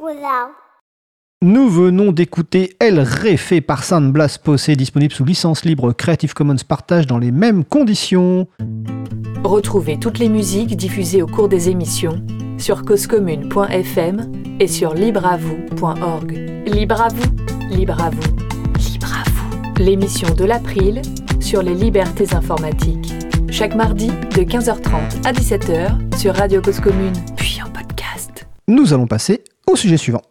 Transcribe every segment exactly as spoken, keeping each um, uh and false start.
Cousin. Nous venons d'écouter El Ré fait par San Blas Posé, disponible sous licence libre Creative Commons Partage dans les mêmes conditions. Retrouvez toutes les musiques diffusées au cours des émissions sur cause commune point f m et sur libre à vous point org. Libre à vous, libre à vous, libre à vous. L'émission de l'April sur les libertés informatiques. Chaque mardi de quinze heures trente à dix-sept heures sur Radio Cause Commune, puis en podcast. Nous allons passer au sujet suivant.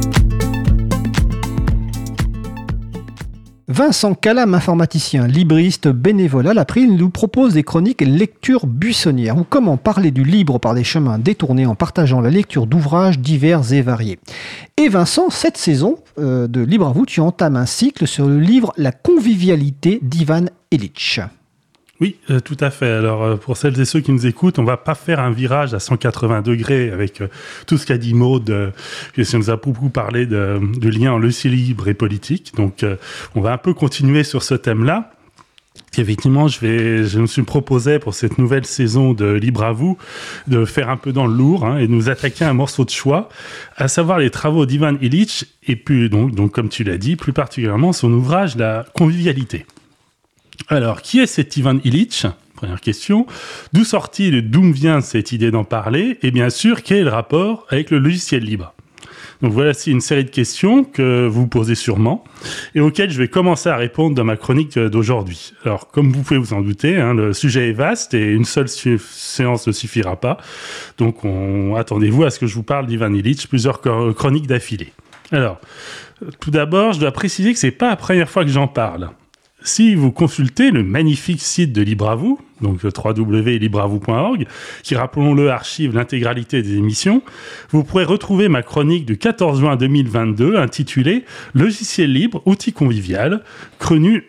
Vincent Calam, informaticien, libriste, bénévole à l'April, nous propose des chroniques et lectures buissonnières, ou comment parler du libre par des chemins détournés en partageant la lecture d'ouvrages divers et variés. Et Vincent, cette saison euh, de Libre à vous, tu entames un cycle sur le livre La convivialité d'Ivan Illich. Oui, euh, tout à fait. Alors, euh, pour celles et ceux qui nous écoutent, on va pas faire un virage à cent quatre-vingts degrés avec euh, tout ce qu'a dit Maud, euh, qui nous a beaucoup parlé de, de lien en logiciel libre et politique. Donc, euh, on va un peu continuer sur ce thème-là. Et effectivement, je, vais, je me suis proposé pour cette nouvelle saison de Libre à vous de faire un peu dans le lourd hein, et de nous attaquer à un morceau de choix, à savoir les travaux d'Ivan Illich et puis, donc, donc, comme tu l'as dit, plus particulièrement son ouvrage La convivialité. Alors, qui est cet Ivan Illich ? Première question. D'où sort-il, d'où vient cette idée d'en parler ? Et bien sûr, quel est le rapport avec le logiciel libre ? Donc voici une série de questions que vous posez sûrement et auxquelles je vais commencer à répondre dans ma chronique d'aujourd'hui. Alors, comme vous pouvez vous en douter, hein, le sujet est vaste et une seule su- séance ne suffira pas. Donc, on... attendez-vous à ce que je vous parle d'Ivan Illich, plusieurs chroniques d'affilée. Alors, tout d'abord, je dois préciser que c'est pas la première fois que j'en parle. Si vous consultez le magnifique site de Libre à vous, donc le w w w point libre à vous point org, qui, rappelons-le, archive l'intégralité des émissions, vous pourrez retrouver ma chronique du quatorze juin deux mille vingt-deux intitulée « Logiciel libre, outil convivial », chronique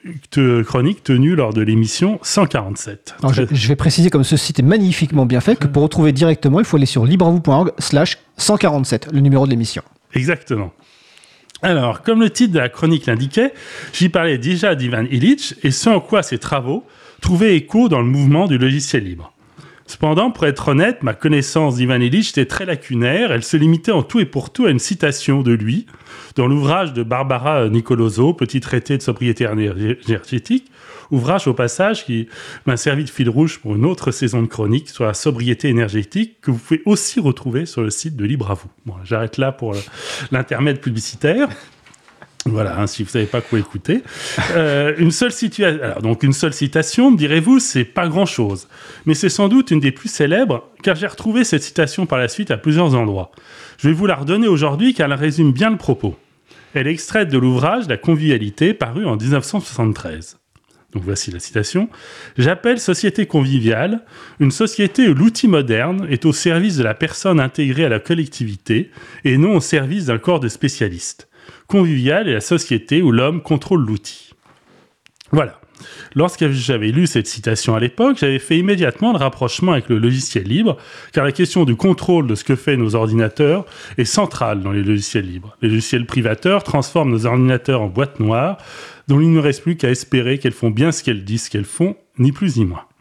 tenue lors de l'émission cent quarante-sept. Alors, je, je vais préciser, comme ce site est magnifiquement bien fait, que pour retrouver directement, il faut aller sur libre à vous point org slash cent quarante-sept, le numéro de l'émission. Exactement. Alors, comme le titre de la chronique l'indiquait, j'y parlais déjà d'Ivan Illich et ce en quoi ses travaux trouvaient écho dans le mouvement du logiciel libre. Cependant, pour être honnête, ma connaissance d'Ivan Illich était très lacunaire. Elle se limitait en tout et pour tout à une citation de lui dans l'ouvrage de Barbara Nicoloso, Petit traité de sobriété énergétique, ouvrage au passage qui m'a servi de fil rouge pour une autre saison de chronique sur la sobriété énergétique que vous pouvez aussi retrouver sur le site de Libre à vous. Bon, j'arrête là pour l'intermède publicitaire. Voilà, hein, si vous ne savez pas quoi écouter. Euh, une seule situa- Alors, donc une seule citation, me direz-vous, c'est pas grand-chose. Mais c'est sans doute une des plus célèbres, car j'ai retrouvé cette citation par la suite à plusieurs endroits. Je vais vous la redonner aujourd'hui, car elle résume bien le propos. Elle est extraite de l'ouvrage La convivialité, paru en dix-neuf cent soixante-treize. Donc voici la citation. « J'appelle société conviviale une société où l'outil moderne est au service de la personne intégrée à la collectivité et non au service d'un corps de spécialistes. Conviviale est la société où l'homme contrôle l'outil. » Voilà. Lorsque j'avais lu cette citation à l'époque, j'avais fait immédiatement le rapprochement avec le logiciel libre, car la question du contrôle de ce que font nos ordinateurs est centrale dans les logiciels libres. Les logiciels privateurs transforment nos ordinateurs en boîtes noires, dont il ne reste plus qu'à espérer qu'elles font bien ce qu'elles disent qu'elles font, ni plus ni moins.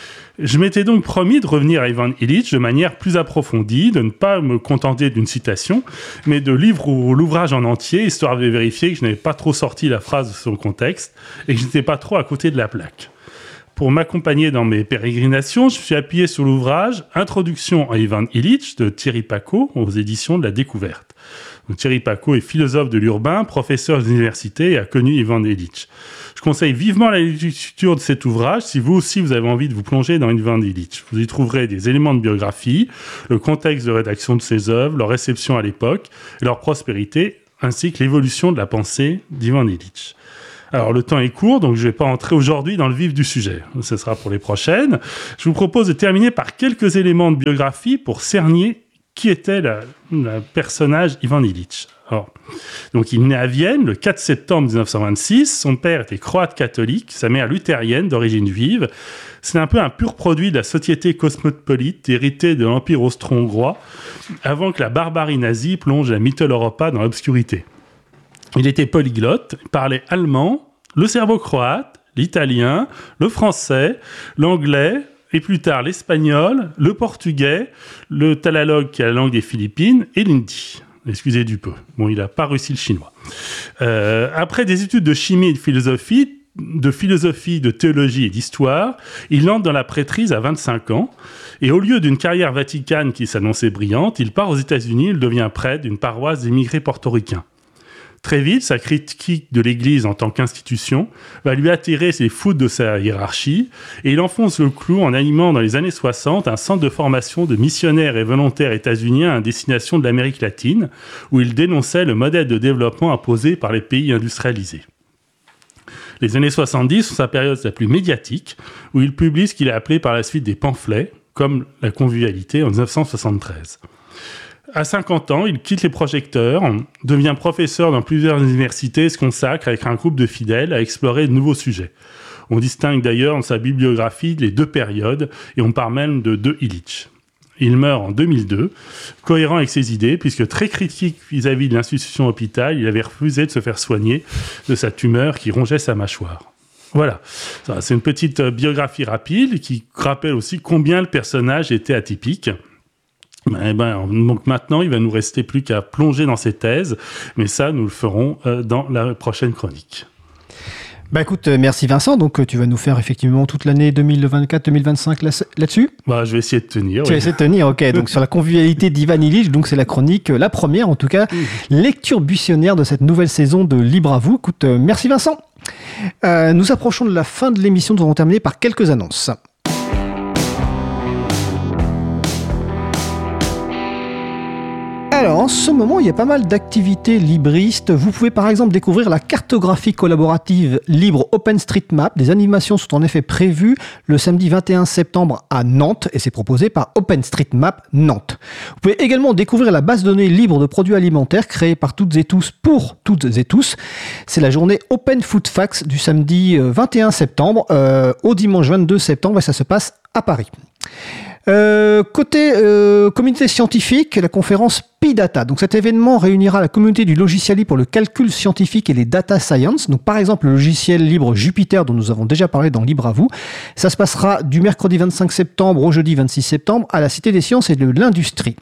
Je m'étais donc promis de revenir à Ivan Illich de manière plus approfondie, de ne pas me contenter d'une citation, mais de lire l'ouvrage en entier, histoire de vérifier que je n'avais pas trop sorti la phrase de son contexte et que je n'étais pas trop à côté de la plaque. Pour m'accompagner dans mes pérégrinations, je me suis appuyé sur l'ouvrage « Introduction à Ivan Illich » de Thierry Pacaud aux éditions de La Découverte. Donc, Thierry Pacaud est philosophe de l'urbain, professeur d'université et a connu Ivan Illich. Je conseille vivement la lecture de cet ouvrage si vous aussi vous avez envie de vous plonger dans Ivan Illich. Vous y trouverez des éléments de biographie, le contexte de rédaction de ses œuvres, leur réception à l'époque et leur prospérité, ainsi que l'évolution de la pensée d'Ivan Illich. Alors, le temps est court, donc je ne vais pas entrer aujourd'hui dans le vif du sujet. Ce sera pour les prochaines. Je vous propose de terminer par quelques éléments de biographie pour cerner qui était le personnage Ivan Illich. Alors, donc, il naît à Vienne le quatre septembre dix-neuf cent vingt-six. Son père était croate catholique, sa mère luthérienne d'origine juive. C'est un peu un pur produit de la société cosmopolite héritée de l'Empire austro-hongrois, avant que la barbarie nazie plonge la Mitteleuropa dans l'obscurité. Il était polyglotte, il parlait allemand, le serbo-croate, l'italien, le français, l'anglais, et plus tard l'espagnol, le portugais, le tagalog qui est la langue des Philippines, et l'hindi. Excusez du peu. Bon, il n'a pas réussi le chinois. Euh, après des études de chimie et de philosophie, de philosophie, de théologie et d'histoire, il entre dans la prêtrise à vingt-cinq ans. Et au lieu d'une carrière vaticane qui s'annonçait brillante, il part aux États-Unis, il devient prêtre d'une paroisse d'immigrés portoricains. Très vite, sa critique de l'Église en tant qu'institution va lui attirer les foudres de sa hiérarchie et il enfonce le clou en animant dans les années soixante un centre de formation de missionnaires et volontaires états-uniens à destination de l'Amérique latine où il dénonçait le modèle de développement imposé par les pays industrialisés. Les années soixante-dix sont sa période la plus médiatique où il publie ce qu'il a appelé par la suite des pamphlets comme La Convivialité en dix-neuf cent soixante-treize. À cinquante ans, il quitte les projecteurs, devient professeur dans plusieurs universités et se consacre avec un groupe de fidèles à explorer de nouveaux sujets. On distingue d'ailleurs dans sa bibliographie les deux périodes et on parle même de deux Illich. Il meurt en deux mille deux, cohérent avec ses idées, puisque très critique vis-à-vis de l'institution hôpital, il avait refusé de se faire soigner de sa tumeur qui rongeait sa mâchoire. Voilà, ça, c'est une petite biographie rapide qui rappelle aussi combien le personnage était atypique. Eh ben, donc maintenant, il va nous rester plus qu'à plonger dans ses thèses, mais ça, nous le ferons euh, dans la prochaine chronique. Bah écoute, merci Vincent, donc tu vas nous faire effectivement toute l'année deux mille vingt-quatre deux mille vingt-cinq là, là-dessus. Bah, je vais essayer de tenir. Tu oui. vas essayer de tenir, ok. Donc sur la convivialité d'Ivan Illich, donc c'est la chronique, la première en tout cas, mmh. lecture buissonnière de cette nouvelle saison de Libre à vous. Écoute, euh, merci Vincent. Euh, nous approchons de la fin de l'émission, nous allons terminer par quelques annonces. Alors, en ce moment, il y a pas mal d'activités libristes. Vous pouvez par exemple découvrir la cartographie collaborative libre OpenStreetMap. Des animations sont en effet prévues le samedi vingt et un septembre à Nantes et c'est proposé par OpenStreetMap Nantes. Vous pouvez également découvrir la base de données libre de produits alimentaires créée par toutes et tous pour toutes et tous. C'est la journée Open Food Facts du samedi vingt et un septembre euh, au dimanche vingt-deux septembre et ça se passe à Paris. Euh, côté euh, communauté scientifique, la conférence PyData. Donc cet événement réunira la communauté du logiciel libre pour le calcul scientifique et les data science. Donc par exemple le logiciel libre Jupyter dont nous avons déjà parlé dans Libre à vous. Ça se passera du mercredi vingt-cinq septembre au jeudi vingt-six septembre à la Cité des Sciences et de l'Industrie.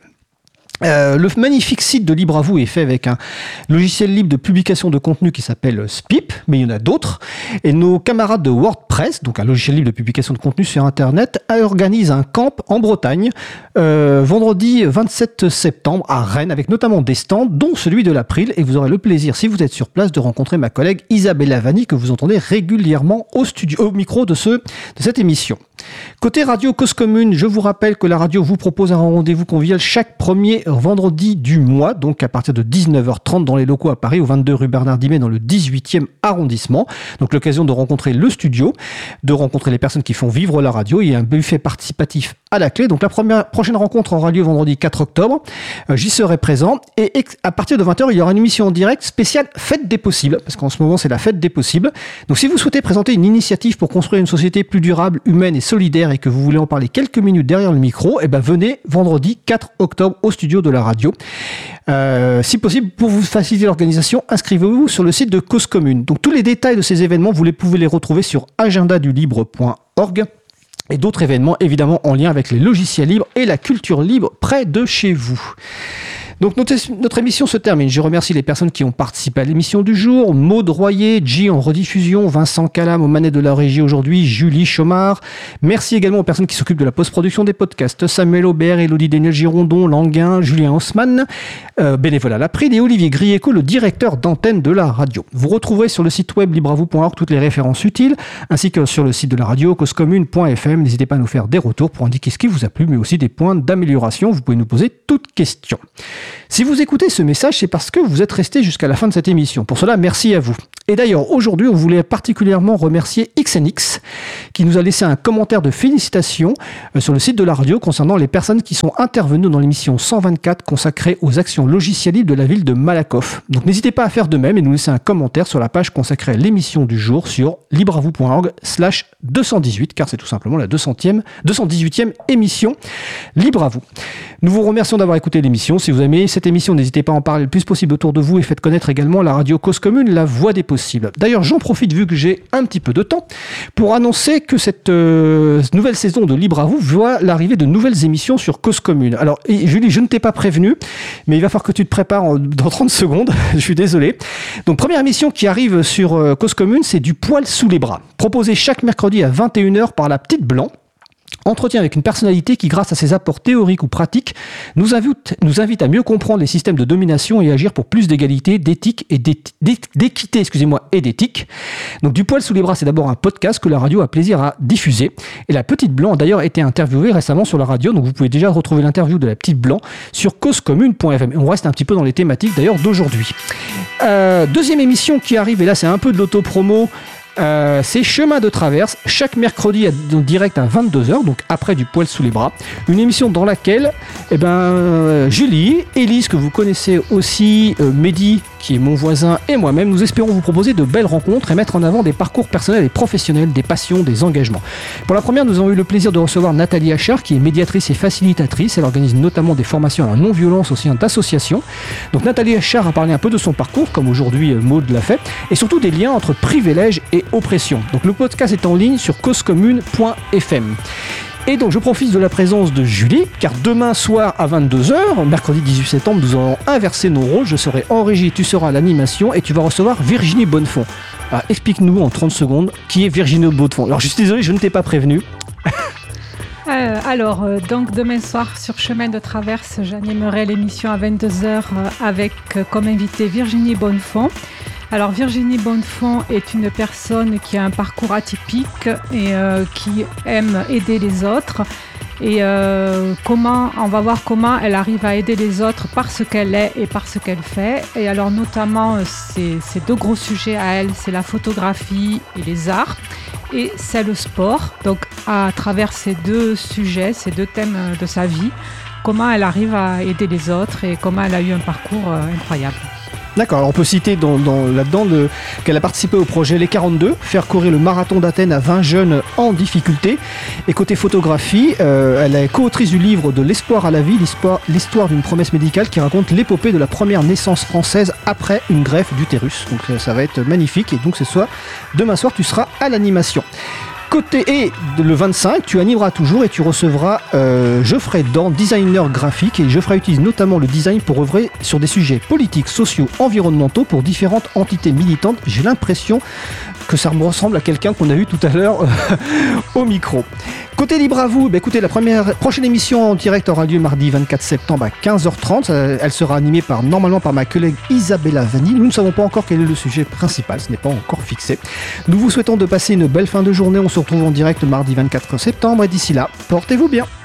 Euh, le magnifique site de Libre à vous est fait avec un logiciel libre de publication de contenu qui s'appelle Spip, mais il y en a d'autres. Et nos camarades de WordPress, donc un logiciel libre de publication de contenu sur Internet, organisent un camp en Bretagne euh, vendredi vingt-sept septembre à Rennes, avec notamment des stands, dont celui de l'April. Et vous aurez le plaisir, si vous êtes sur place, de rencontrer ma collègue Isabelle Lavani, que vous entendez régulièrement au studio, au micro de, ce, de cette émission. Côté radio Cause Commune, je vous rappelle que la radio vous propose un rendez-vous convivial chaque premier vendredi du mois, donc à partir de dix-neuf heures trente dans les locaux à Paris, au vingt-deux rue Bernard Dimet, dans le dix-huitième arrondissement. Donc l'occasion de rencontrer le studio, de rencontrer les personnes qui font vivre la radio. Il y a un buffet participatif à la clé. Donc la première, prochaine rencontre aura lieu vendredi quatre octobre. Euh, j'y serai présent. Et ex- à partir de vingt heures, il y aura une émission en direct spéciale Fête des possibles, parce qu'en ce moment, c'est la Fête des possibles. Donc si vous souhaitez présenter une initiative pour construire une société plus durable, humaine et solidaire, et que vous voulez en parler quelques minutes derrière le micro, eh ben venez vendredi quatre octobre au studio de la radio. Euh, si possible, pour vous faciliter l'organisation, inscrivez-vous sur le site de Cause Commune. Donc tous les détails de ces événements, vous les pouvez les retrouver sur agenda du libre point org et d'autres événements évidemment en lien avec les logiciels libres et la culture libre près de chez vous. Donc notre, notre émission se termine. Je remercie les personnes qui ont participé à l'émission du jour. Maud Royer, G en rediffusion, Vincent Calam aux manettes de la régie aujourd'hui, Julie Chomard. Merci également aux personnes qui s'occupent de la post-production des podcasts. Samuel Aubert, Élodie Daniel-Girondon, Languin, Julien Haussmann, euh, bénévole à l'April et Olivier Grieco, le directeur d'antenne de la radio. Vous retrouverez sur le site web libre à vous point org toutes les références utiles, ainsi que sur le site de la radio, cause commune point f m. N'hésitez pas à nous faire des retours pour indiquer ce qui vous a plu, mais aussi des points d'amélioration. Vous pouvez nous poser toutes questions. Si vous écoutez ce message, c'est parce que vous êtes resté jusqu'à la fin de cette émission. Pour cela, merci à vous. Et d'ailleurs, aujourd'hui, on voulait particulièrement remercier X N X, qui nous a laissé un commentaire de félicitations sur le site de la radio concernant les personnes qui sont intervenues dans l'émission cent vingt-quatre consacrée aux actions logicielles libres de la ville de Malakoff. Donc n'hésitez pas à faire de même et nous laisser un commentaire sur la page consacrée à l'émission du jour sur libre à vous point org slash deux cent dix-huit, car c'est tout simplement la deux centième, deux cent dix-huitième émission Libre à vous. Nous vous remercions d'avoir écouté l'émission. Si vous avez aimé cette émission, n'hésitez pas à en parler le plus possible autour de vous et faites connaître également la radio Cause Commune, la voix des possibles. D'ailleurs, j'en profite vu que j'ai un petit peu de temps pour annoncer que cette euh, nouvelle saison de Libre à vous voit l'arrivée de nouvelles émissions sur Cause Commune. Alors, Julie, je ne t'ai pas prévenu, mais il va falloir que tu te prépares en, dans trente secondes. Je suis désolé. Donc, première émission qui arrive sur euh, Cause Commune, c'est Du poil sous les bras. Proposé chaque mercredi à vingt et une heures par la Petite Blanc. Entretien avec une personnalité qui, grâce à ses apports théoriques ou pratiques, nous invite, nous invite à mieux comprendre les systèmes de domination et agir pour plus d'égalité, d'éthique et d'équité, excusez-moi, et d'éthique. Donc, Du poil sous les bras, c'est d'abord un podcast que la radio a plaisir à diffuser. Et la Petite Blanc a d'ailleurs été interviewée récemment sur la radio, donc vous pouvez déjà retrouver l'interview de la Petite Blanc sur cause commune point f m. Et on reste un petit peu dans les thématiques d'ailleurs d'aujourd'hui. Euh, deuxième émission qui arrive, et là c'est un peu de l'auto-promo. Euh, c'est Chemin de Traverse, chaque mercredi en direct à vingt-deux heures, donc après Du poil sous les bras. Une émission dans laquelle eh ben, euh, Julie, Élise, que vous connaissez aussi, euh, Mehdi, qui est mon voisin, et moi-même, nous espérons vous proposer de belles rencontres et mettre en avant des parcours personnels et professionnels, des passions, des engagements. Pour la première, nous avons eu le plaisir de recevoir Nathalie Achard, qui est médiatrice et facilitatrice. Elle organise notamment des formations à la non-violence au sein d'associations. Donc Nathalie Achard a parlé un peu de son parcours, comme aujourd'hui Maud l'a fait, et surtout des liens entre privilèges et oppression. Donc le podcast est en ligne sur cause commune point f m. Et donc je profite de la présence de Julie, car demain soir à vingt-deux heures, mercredi dix-huit septembre, nous allons inverser nos rôles. Je serai en régie, tu seras à l'animation et tu vas recevoir Virginie Bonnefond. Alors explique-nous en trente secondes qui est Virginie Bonnefond. Alors je suis désolé, je ne t'ai pas prévenu. Euh, alors, euh, donc demain soir sur Chemin de Traverse, j'animerai l'émission à vingt-deux heures euh, avec euh, comme invitée Virginie Bonnefond. Alors Virginie Bonnefond est une personne qui a un parcours atypique et euh, qui aime aider les autres. Et euh, comment, on va voir comment elle arrive à aider les autres par ce qu'elle est et par ce qu'elle fait. Et alors notamment, ces, ces deux gros sujets à elle, c'est la photographie et les arts. Et c'est le sport. Donc à travers ces deux sujets, ces deux thèmes de sa vie, comment elle arrive à aider les autres et comment elle a eu un parcours euh, incroyable. D'accord, alors on peut citer dans, dans, là-dedans le, qu'elle a participé au projet Les quarante-deux, faire courir le marathon d'Athènes à vingt jeunes en difficulté. Et côté photographie, euh, elle est co-autrice du livre De l'espoir à la vie, l'histoire, l'histoire d'une promesse médicale qui raconte l'épopée de la première naissance française après une greffe d'utérus. Donc ça va être magnifique et donc ce soir, demain soir, tu seras à l'animation. Côté et le vingt-cinq, tu animeras toujours et tu recevras euh, Geoffrey Dorn, designer graphique. Et Geoffrey utilise notamment le design pour œuvrer sur des sujets politiques, sociaux, environnementaux pour différentes entités militantes. J'ai l'impression que ça me ressemble à quelqu'un qu'on a eu tout à l'heure euh, au micro. Côté Libre à vous, bah écoutez, la première, prochaine émission en direct aura lieu mardi vingt-quatre septembre à quinze heures trente. Elle sera animée par, normalement par ma collègue Isabella Vanni. Nous ne savons pas encore quel est le sujet principal, ce n'est pas encore fixé. Nous vous souhaitons de passer une belle fin de journée. On se retrouve en direct mardi vingt-quatre septembre et d'ici là, portez-vous bien.